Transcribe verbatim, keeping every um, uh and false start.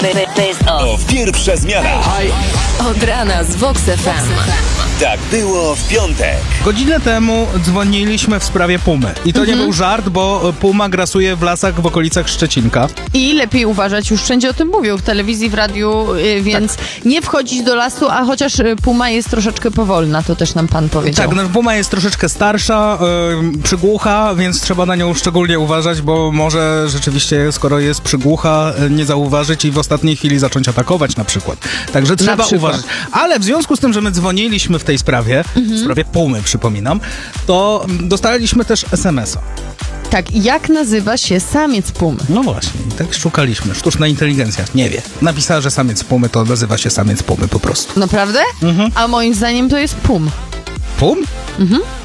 O, pierwsza zmiana. Od rana z Vox F M. Tak było w piątek. Godzinę temu dzwoniliśmy w sprawie pumy. I to Mhm. nie był żart, bo puma grasuje w lasach w okolicach Szczecinka. I lepiej uważać, już wszędzie o tym mówią, w telewizji, w radiu, yy, więc Tak. nie wchodzić do lasu, a chociaż y, puma jest troszeczkę powolna, to też nam pan powiedział. Tak, no, puma jest troszeczkę starsza, yy, przygłucha, więc trzeba na nią szczególnie uważać, bo może rzeczywiście, skoro jest przygłucha, yy, nie zauważyć i w ostatniej chwili zacząć atakować na przykład. Także trzeba przykład. uważać. Ale w związku z tym, że my dzwoniliśmy w tej sprawie, Mhm. w sprawie pumy przypominam, to mm, dostaliśmy też es em es a. Tak, jak nazywa się samiec pumy? No właśnie, i tak szukaliśmy. Sztuczna inteligencja nie wie. Napisała, że samiec pumy to nazywa się samiec pumy po prostu. Naprawdę? Mhm. A moim zdaniem to jest pum. Pum? Mhm.